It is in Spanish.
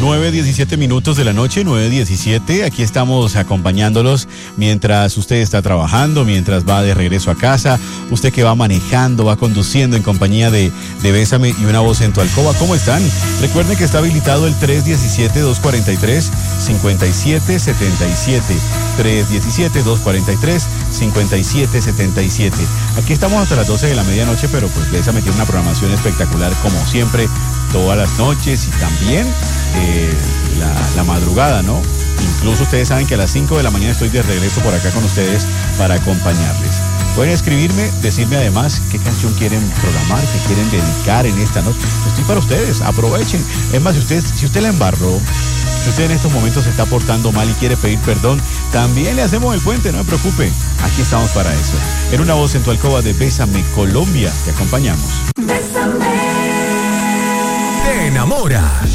9:17 de la noche, 9:17. Aquí estamos acompañándolos mientras usted está trabajando, mientras va de regreso a casa, usted que va manejando, va conduciendo en compañía de Bésame y una voz en tu alcoba. ¿Cómo están? Recuerden que está habilitado el 317-243-5777. 317-243-5777. Aquí estamos hasta las 12 de la medianoche, pero pues Bésame tiene una programación espectacular como siempre, todas las noches y también la madrugada, ¿no? Incluso ustedes saben que a las 5 de la mañana estoy de regreso por acá con ustedes para acompañarles. Pueden escribirme, decirme además qué canción quieren programar, qué quieren dedicar en esta noche. Estoy para ustedes, aprovechen. Es más, si usted la embarró, si usted en estos momentos se está portando mal y quiere pedir perdón, también le hacemos el puente, no me preocupe. Aquí estamos para eso. En una voz en tu alcoba de Bésame Colombia, te acompañamos. Bésame. Te enamora.